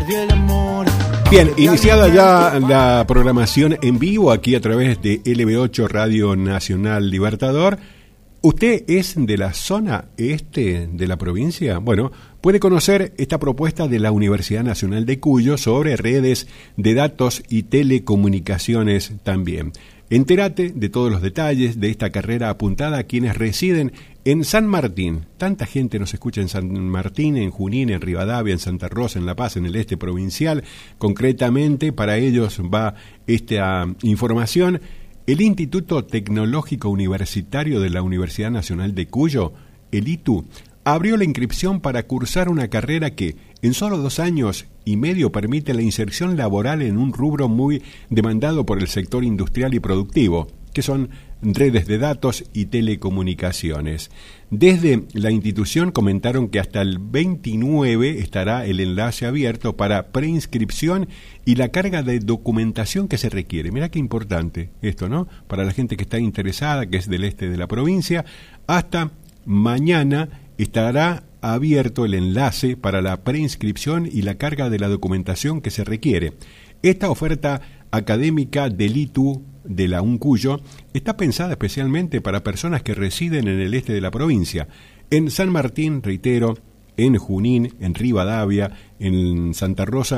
perdió el amor. Bien, iniciada ya la programación en vivo aquí a través de LB8 Radio Nacional Libertador. ¿Usted es de la zona este de la provincia? Bueno, puede conocer esta propuesta de la Universidad Nacional de Cuyo sobre redes de datos y telecomunicaciones también. Entérate de todos los detalles de esta carrera apuntada a quienes residen en San Martín. Tanta gente nos escucha en San Martín, en Junín, en Rivadavia, en Santa Rosa, en La Paz, en el este provincial. Concretamente, para ellos va esta información. El Instituto Tecnológico Universitario de la Universidad Nacional de Cuyo, el ITU, abrió la inscripción para cursar una carrera que, en solo 2 años y medio, permite la inserción laboral en un rubro muy demandado por el sector industrial y productivo, que son redes de datos y telecomunicaciones. Desde la institución comentaron que hasta el 29 estará el enlace abierto para preinscripción y la carga de documentación que se requiere. Mirá qué importante esto, ¿no? Para la gente que está interesada, que es del este de la provincia, hasta mañana estará abierto el enlace para la preinscripción y la carga de la documentación que se requiere. Esta oferta académica del ITU de la UNCuyo está pensada especialmente para personas que residen en el este de la provincia. En San Martín, reitero, en Junín, en Rivadavia, en Santa Rosa